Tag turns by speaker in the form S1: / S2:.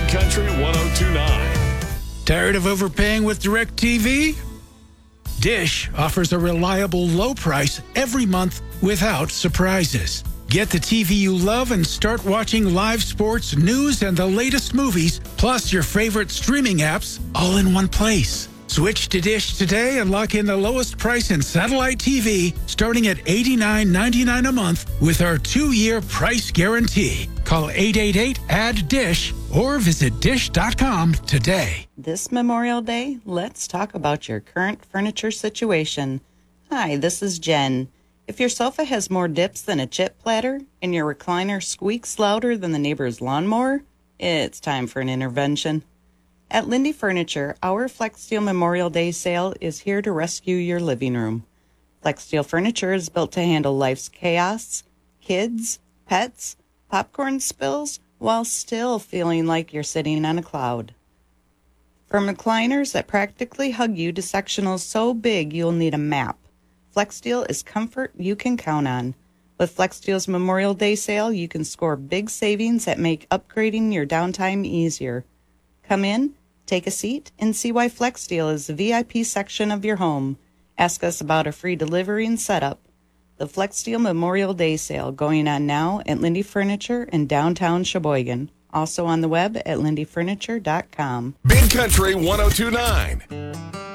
S1: Country 102.9.
S2: Tired of overpaying with DirecTV? Dish offers a reliable low price every month without surprises. Get the TV you love and start watching live sports, news, and the latest movies, plus your favorite streaming apps, all in one place. Switch to Dish today and lock in the lowest price in satellite TV, starting at $89.99 a month with our 2-year price guarantee. Call 888-ADD-DISH or visit dish.com today.
S3: This Memorial Day, let's talk about your current furniture situation. Hi, this is Jen. If your sofa has more dips than a chip platter and your recliner squeaks louder than the neighbor's lawnmower, it's time for an intervention. At Lindy Furniture, our FlexSteel Memorial Day sale is here to rescue your living room. FlexSteel furniture is built to handle life's chaos, kids, pets, popcorn spills, while still feeling like you're sitting on a cloud. From recliners that practically hug you to sectionals so big you'll need a map, FlexSteel is comfort you can count on. With FlexSteel's Memorial Day sale, you can score big savings that make upgrading your downtime easier. Come in, take a seat, and see why FlexSteel is the VIP section of your home. Ask us about a free delivery and setup. The FlexSteel Memorial Day sale going on now at Lindy Furniture in downtown Sheboygan. Also on the web at lindyfurniture.com.
S1: Big Country 102.9.